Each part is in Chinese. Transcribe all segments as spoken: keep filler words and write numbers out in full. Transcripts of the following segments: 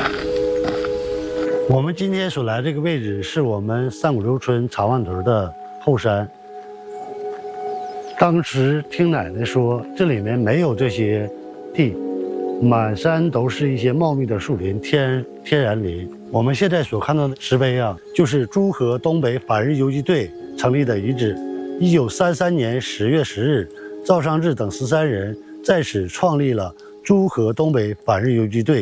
我们今天所来这个位置是我们三股洲村长万屯的后山。当时听奶奶说，这里面没有这些地，满山都是一些茂密的树林，天天然林。我们现在所看到的石碑啊，就是诸河东北反日游击队成立的遗址。一九三三年十月十日，赵尚志等十三人在此创立了诸河东北反日游击队。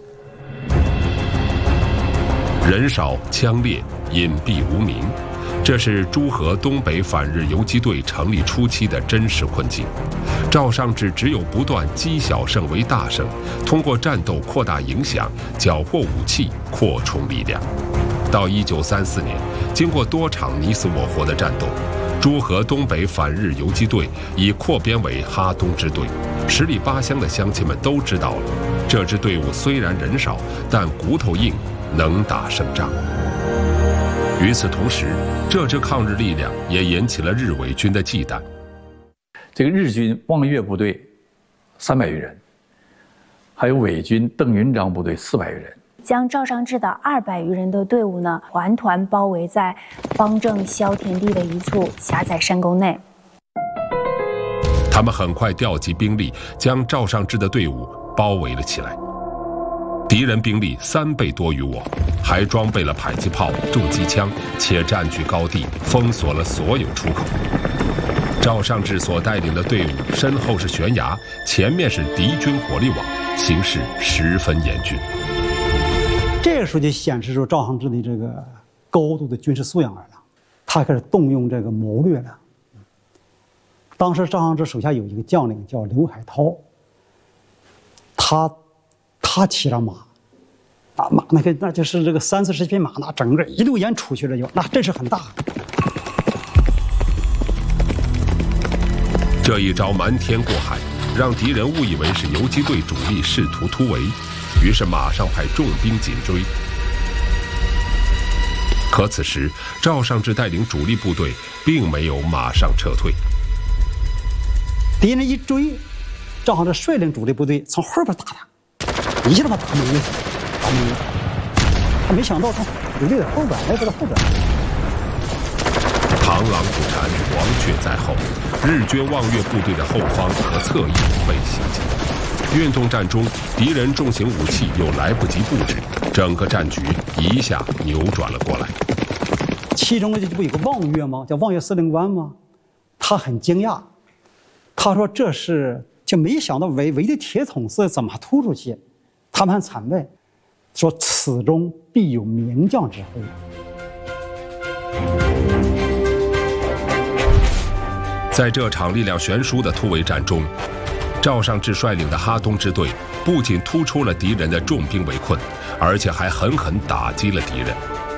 人少枪烈，隐蔽无名，这是诸河东北反日游击队成立初期的真实困境。赵尚志只有不断积小胜为大胜，通过战斗扩大影响，缴获武器，扩充力量。到一九三四年，经过多场你死我活的战斗，诸河东北反日游击队已扩编为哈东支队。十里八乡的乡亲们都知道了，这支队伍虽然人少，但骨头硬，能打胜仗。与此同时，这支抗日力量也引起了日伪军的忌惮。 这个日军望岳部队三百余人，还有伪军邓云章部队四百余人， 将赵尚志的二百余人的队伍呢，团团包围在方正萧田地的一处狭窄山沟内。 他们很快调集兵力，将赵尚志的队伍包围了起来。敌人兵力三倍多于我，还装备了迫击炮、重机枪，且占据高地，封锁了所有出口。赵尚志所带领的队伍身后是悬崖，前面是敌军火力网，形势十分严峻。 这个时候就显示出赵尚志的这个高度的军事素养来了，他开始动用这个谋略了。当时赵尚志手下有一个将领叫刘海涛，他他骑着马，啊马那个那就是这个三四十匹马，那整个一溜烟出去了就，那阵势很大。 这一招瞒天过海，让敌人误以为是游击队主力试图突围，于是马上派重兵紧追。可此时赵尚志带领主力部队并没有马上撤退。 敌人一追，赵尚志率领主力部队从后边打他，一下把他没了，打没了。他没想到从主力的后边来到了后边。 螳螂捕蝉，黄雀在后，日军望岳部队的后方和侧翼被袭击。运动战中，敌人重型武器又来不及布置，整个战局一下扭转了过来。 其中这不有个望岳吗？叫望岳司令官吗？他很惊讶，他说这是就没想到围围的铁桶是怎么突出去？他们很惨问，说此中必有名将之后。 在这场力量悬殊的突围战中，赵尚志率领的哈东支队不仅突出了敌人的重兵围困，而且还狠狠打击了敌人。